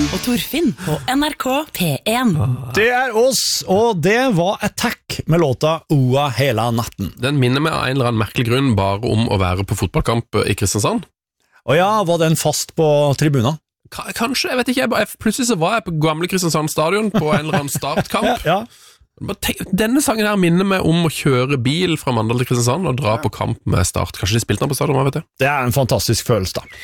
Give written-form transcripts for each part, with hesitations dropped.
og Torfinn på NRK P1. Det oss, og det var Attack med låta Oa hele natten. Den minner meg av en eller annen merkelig grunn bare om å være på fotballkamp i Kristiansand. Og ja, var den fast på tribunen? Kanskje, jeg vet ikke. Plutselig så var jeg på gamle Kristiansand stadion på en eller annen startkamp. Ja. Denne sangen her minner meg om å kjøre bil fra Mandal til Kristiansand og dra på kamp med Start. Kanskje de spilte den på stadion, vet du? Det en fantastisk følelse da.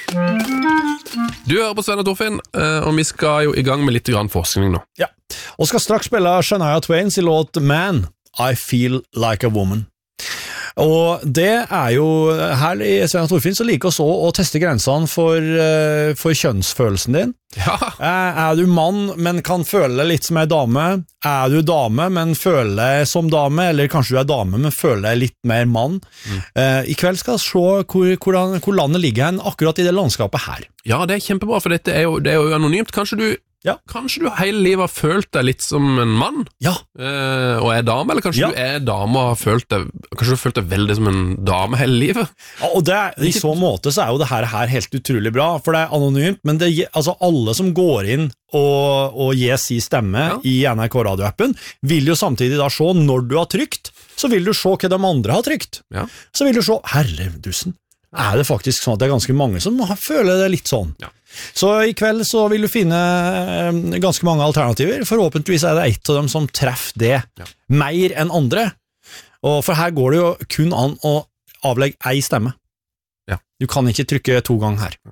Du hører på Sven og Torfinn, og vi skal jo i gang med litt grann forskning nå. Ja, og skal straks spille Shania Twain sin låt Man, I Feel Like a Woman. Og det jo her i Sven og Torfinn så liker oss også å teste grensene for kjønnsfølelsen din. Ja. Du mann, men kan føle litt som en dame? Du dame, men føle som dame? Eller kanskje du dame, men føle litt mer mann? I kveld skal vi se hvor landet ligger hen akkurat i det landskapet her. Ja, det kjempebra, for det er jo anonymt. Kanskje du hele livet har følt deg litt som en mann? Ja. Og dame, eller kanskje du dame og har følt deg veldig som en dame hele livet? Ja, og i så måte så jo det her helt utrolig bra, for det anonymt, men altså alle som går inn og gir sin stemme i NRK radioappen, vil jo samtidig da se når du har trykt, så vil du se hva de andre har trykt. Ja. Så vil du se, herredusen, det faktisk sånn at det ganske mange som føler det litt sånn. Ja. Så i kveld så vil du finne ganske mange alternativer. Forhåpentligvis det ett av dem som treffer det mer enn andre. Og for her går det jo kun an å avlegge ei stemme. Ja. Du kan ikke trykke 2 ganger her.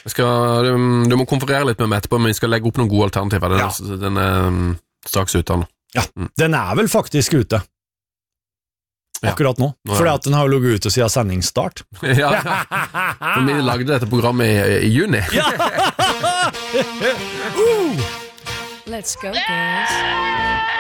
Du må konferere litt med meg etterpå, men vi skal legge opp noen gode alternativer. Den straks ute nå. Ja, den vel faktisk ute. Akkurat nå, fordi at den har jo ligget ute siden sendingsstart. Ja, vi lagde dette programmet i juni. Let's go, girls.